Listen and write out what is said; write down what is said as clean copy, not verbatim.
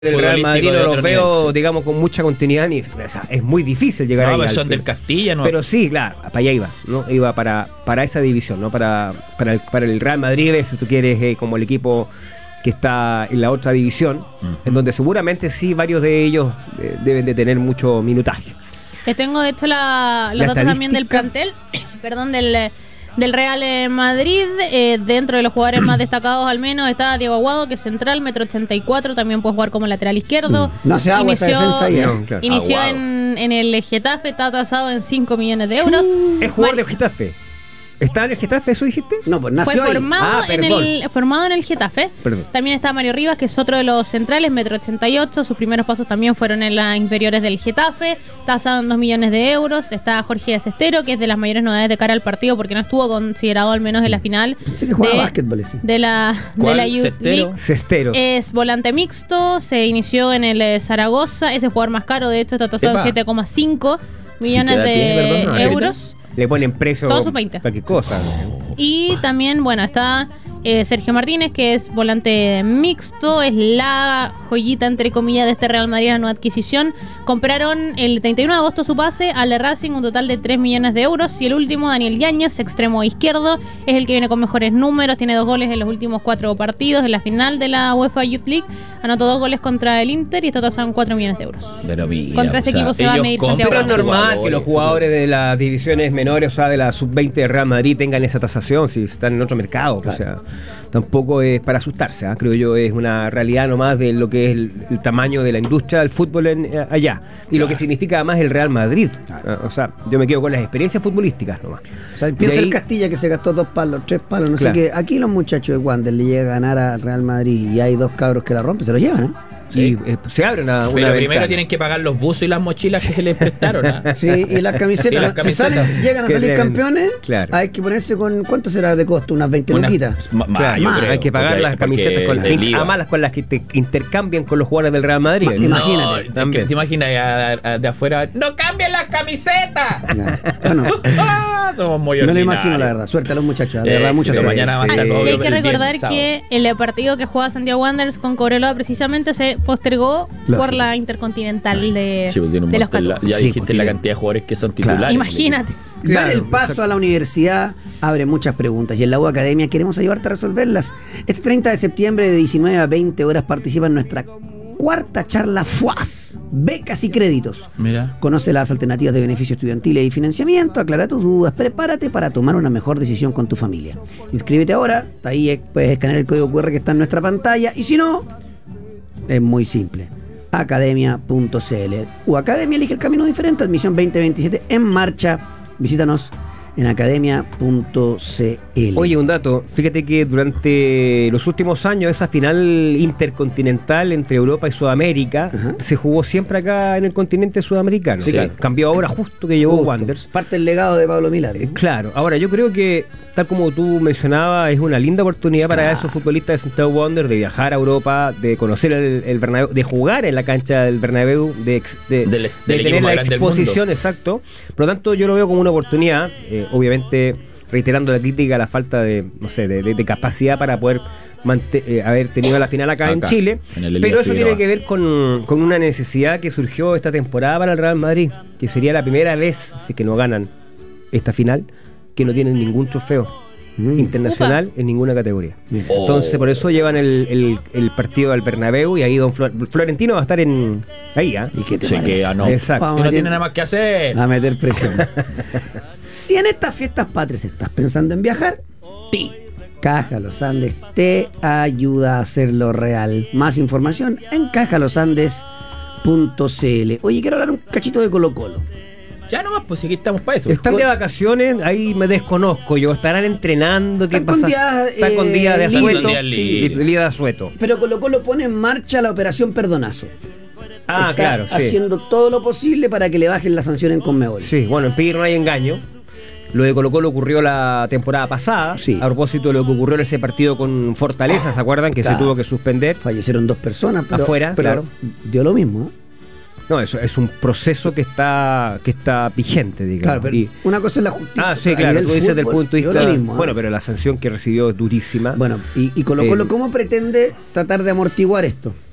El Real Madrid no los veo, digamos, con mucha continuidad, ni, o sea, es muy difícil llegar ahí. No, son del Castilla, ¿no? Pero sí, claro, para allá iba, ¿no? Iba para esa división, ¿no? Para el Real Madrid, si tú quieres, como el equipo que está en la otra división, en donde seguramente sí varios de ellos deben de tener mucho minutaje. Les tengo, de hecho, los datos también del plantel, perdón, del Real Madrid. Dentro de los jugadores más destacados, al menos, está Diego Aguado, que es central, 1,84 m, también puede jugar como lateral izquierdo. No se haga esa defensa ahí. No, claro. Inició en el Getafe, está tasado en 5 millones de euros. Es jugador de Getafe. ¿Está en el Getafe, eso dijiste? No, pues nació Fue ahí. formado en el Getafe. Perdón. También está Mario Rivas, que es otro de los centrales, 1,88 m. Sus primeros pasos también fueron en las inferiores del Getafe, tasado en 2 millones de euros. Está Jorge Cestero, que es de las mayores novedades de cara al partido, porque no estuvo considerado al menos en la final. Pensé que jugaba básquetbol ese. De la Youth League. Cesteros. Es volante mixto, se inició en el Zaragoza. Ese jugador más caro, de hecho, está tasado en 7,5 millones de euros. Le ponen precio todo su 20. cualquier cosa. Y también, bueno, está Sergio Martínez, que es volante mixto, es la joyita, entre comillas, de este Real Madrid, la nueva adquisición. Compraron el 31 de agosto su pase al Racing, un total de 3 millones de euros. Y el último, Daniel Yáñez, extremo izquierdo, es el que viene con mejores números, tiene 2 goles en los últimos 4 partidos. En la final de la UEFA Youth League anotó 2 goles contra el Inter y está tasado en 4 millones de euros. Pero mira, contra ese equipo se va a medir Santiago. Pero es normal que los jugadores de las divisiones menores, o sea, de la sub-20 de Real Madrid, tengan esa tasación si están en otro mercado. Claro. O sea, tampoco es para asustarse, creo yo, es una realidad nomás de lo que es el tamaño de la industria del fútbol allá y lo que significa además el Real Madrid. O sea, yo me quedo con las experiencias futbolísticas nomás. O sea, piensa el Castilla, que se gastó 2 palos, 3 palos, no sé qué. Aquí los muchachos de Wander le llega a ganar al Real Madrid y hay 2 cabros que la rompen, se los llevan, ¿eh? Sí. Y se abre una pero ventana. Primero tienen que pagar los buzos y las mochilas que se les prestaron. Sí, y las camisetas. Llegan a salir campeones, claro. Hay que ponerse con... ¿Cuánto será de costo? ¿Unas 20 luquitas? Claro, hay que pagar las camisetas con las que te intercambian con los jugadores del Real Madrid. Imagínate. También. ¿Te imaginas de afuera? ¡No cambien las camisetas! Bueno, somos muy me lo ordinarios. imagino, la verdad. Suerte a los muchachos. De verdad, muchas gracias. Mañana y hay que recordar que el partido que juega Santiago Wanderers con Cobreloa precisamente se postergó por la Intercontinental de los 14. Ya dijiste la cantidad de jugadores que son titulares. Claro. Imagínate. Dar el paso a la universidad abre muchas preguntas y en la U Academia queremos ayudarte a resolverlas. Este 30 de septiembre de 19 a 20 horas participa en nuestra 4ª charla FUAS, becas y créditos. Mira. Conoce las alternativas de beneficio estudiantiles y financiamiento, aclara tus dudas, prepárate para tomar una mejor decisión con tu familia. Inscríbete ahora, ahí puedes escanear el código QR que está en nuestra pantalla y si no, es muy simple. Academia.cl. U Academia, elige el camino diferente. Admisión 2027 en marcha. Visítanos en academia.cl. Oye, un dato, fíjate que durante los últimos años esa final intercontinental entre Europa y Sudamérica se jugó siempre acá en el continente sudamericano. Sí, claro. Cambió ahora justo que llegó Wanderers. Parte del legado de Pablo Milán. Claro, ahora yo creo que, tal como tú mencionabas, es una linda oportunidad para esos futbolistas de Santiago Wanderers de viajar a Europa, de conocer el Bernabéu, de jugar en la cancha del Bernabéu, de tener la exposición, exacto. Por lo tanto, yo lo veo como una oportunidad, obviamente reiterando la crítica a la falta de, no sé, de capacidad para poder haber tenido la final acá en Chile, pero eso tiene que ver con una necesidad que surgió esta temporada para el Real Madrid, que sería la primera vez, si que no ganan esta final, que no tienen ningún trofeo internacional en ninguna categoría. Entonces por eso llevan el partido al Bernabéu y ahí don Florentino va a estar ahí. ¿Y qué te se queda, no? Exacto. Que no tiene nada más que hacer. A meter presión. Si en estas fiestas patrias estás pensando en viajar, Caja Los Andes te ayuda a hacerlo real. Más información en cajalosandes.cl. Oye, quiero hablar un cachito de Colo-Colo. Ya nomás, pues aquí estamos para eso. Están de vacaciones, ahí me desconozco yo. Estarán entrenando, ¿qué pasa? Están con días de asueto. Día de asueto. Pero Colo-Colo pone en marcha la operación Perdonazo. Está claro, sí. Haciendo todo lo posible para que le bajen la sanción en Conmebol. Sí, bueno, en pedir no hay engaño. Lo de Colo-Colo ocurrió la temporada pasada, a propósito de lo que ocurrió en ese partido con Fortaleza, ¿se acuerdan? Que se tuvo que suspender. Fallecieron 2 personas, pero afuera, pero dio lo mismo, ¿eh? No, eso es un proceso que está vigente, digamos. Claro, pero una cosa es la justicia. Sí, claro, tú dices desde el punto de vista mismo, bueno, pero la sanción que recibió es durísima. Bueno, y Colo-Colo, ¿cómo pretende tratar de amortiguar esto?